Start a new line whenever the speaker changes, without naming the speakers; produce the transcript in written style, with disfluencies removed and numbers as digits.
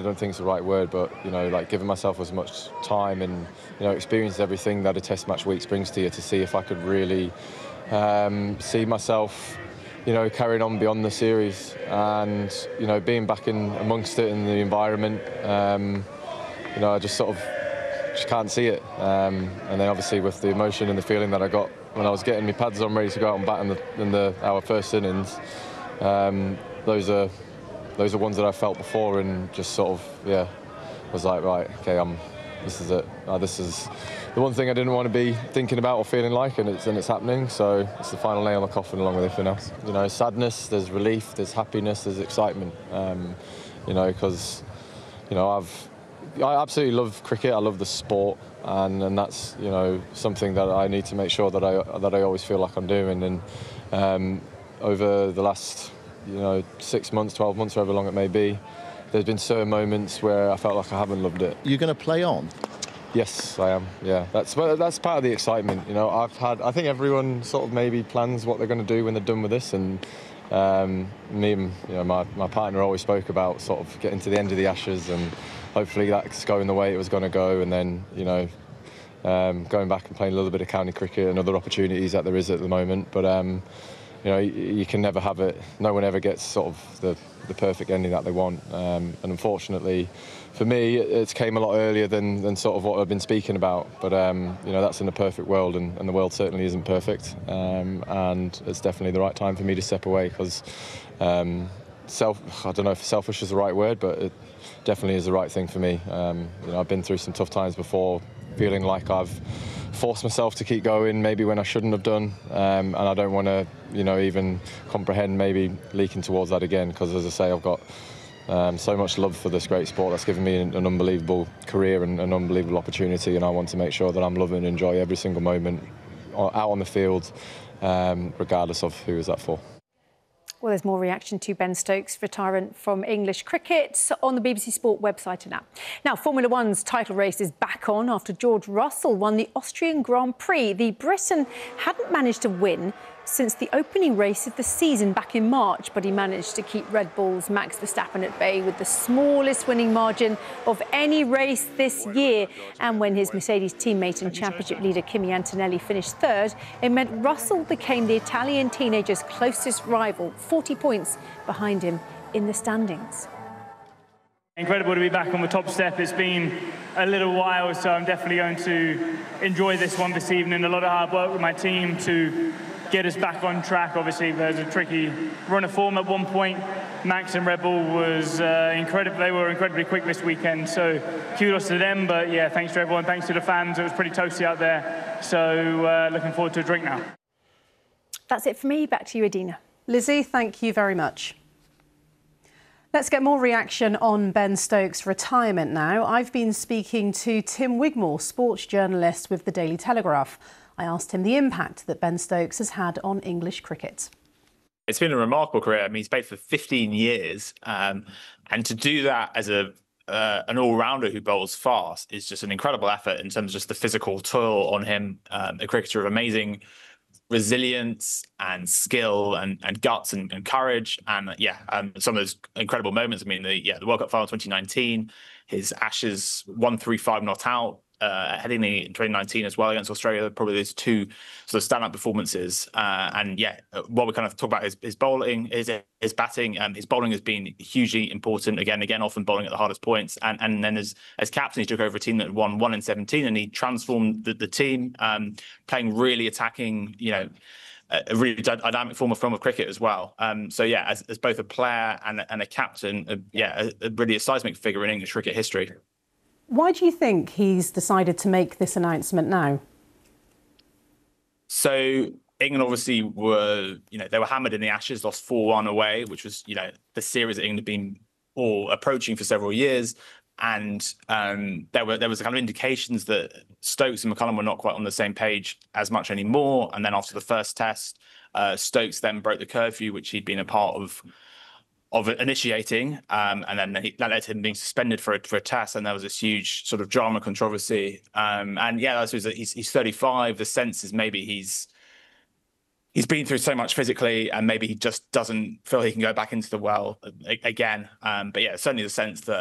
I don't think it's the right word, but like giving myself as much time and experience everything that a Test match week brings to you to see if I could really see myself carrying on beyond the series, and being back in amongst it in the environment. I just can't see it. And then obviously with the emotion and the feeling that I got when I was getting my pads on ready to go out and bat in our first innings, those are ones that I felt before, and just was like, right, okay, this is it. This is the one thing I didn't want to be thinking about or feeling like, and it's happening. So it's the final nail in the coffin along with everything else. Sadness, there's relief, there's happiness, there's excitement. Because I absolutely love cricket. I love the sport, and that's something that I need to make sure that I always feel like I'm doing. And over the last 6 months, 12 months, however long it may be, there's been certain moments where I felt like I haven't loved it.
You're going to play on?
Yes, I am. Yeah, that's part of the excitement. I think everyone sort of maybe plans what they're going to do when they're done with this, and me and my partner always spoke about sort of getting to the end of the Ashes, and hopefully that's going the way it was going to go, and then going back and playing a little bit of county cricket and other opportunities that there is at the moment. But you can never have it. No one ever gets sort of the perfect ending that they want. And unfortunately, for me, it came a lot earlier than sort of what I've been speaking about. But that's in a perfect world, and the world certainly isn't perfect. And it's definitely the right time for me to step away, because I don't know if selfish is the right word, but it definitely is the right thing for me. I've been through some tough times before, feeling like I've forced myself to keep going maybe when I shouldn't have done, and I don't want to even comprehend maybe leaking towards that again, because as I say, I've got so much love for this great sport that's given me an unbelievable career and an unbelievable opportunity, and I want to make sure that I'm loving and enjoy every single moment out on the field, regardless of who is that for.
Well, there's more reaction to Ben Stokes' retirement from English cricket on the BBC Sport website and app. Now, Formula One's title race is back on after George Russell won the Austrian Grand Prix. The Briton hadn't managed to win since the opening race of the season back in March, but he managed to keep Red Bull's Max Verstappen at bay with the smallest winning margin of any race this year. And when his Mercedes teammate and championship leader Kimi Antonelli finished third, it meant Russell became the Italian teenager's closest rival, 40 points behind him in the standings.
Incredible to be back on the top step. It's been a little while, so I'm definitely going to enjoy this one this evening. A lot of hard work with my team to get us back on track. Obviously, there's a tricky run of form at one point. Max and Red Bull was incredible. They were incredibly quick this weekend, so kudos to them. But yeah, thanks to everyone, thanks to the fans. It was pretty toasty out there, so looking forward to a drink now.
That's it for me. Back to you, Adina.
Lizzie, thank you very much. Let's get more reaction on Ben Stokes' retirement now. I've been speaking to Tim Wigmore, sports journalist with the Daily Telegraph. I asked him the impact that Ben Stokes has had on English cricket.
It's been a remarkable career. I mean, he's played for 15 years, and to do that as an all-rounder who bowls fast is just an incredible effort in terms of just the physical toil on him. A cricketer of amazing resilience and skill and guts and courage, and some of those incredible moments. I mean, the World Cup final 2019, his Ashes 1-3-5 not out, heading in 2019 as well against Australia, probably those two sort of stand-up performances. While we kind of talk about his bowling, his batting, his bowling has been hugely important. Again, often bowling at the hardest points. And then as captain, he took over a team that won 1 in 17, and he transformed the team, playing really attacking, a really dynamic form of cricket as well. As both a player and a captain, a really seismic figure in English cricket history.
Why do you think he's decided to make this announcement now?
So England obviously were, they were hammered in the Ashes, lost 4-1 away, which was, the series that England had been all approaching for several years. And there was kind of indications that Stokes and McCullum were not quite on the same page as much anymore. And then after the first test, Stokes then broke the curfew, which he'd been a part of initiating, and then that led to him being suspended for a test, and there was this huge sort of drama controversy. He's 35. The sense is maybe he's been through so much physically, and maybe he just doesn't feel he can go back into the well again. Certainly the sense that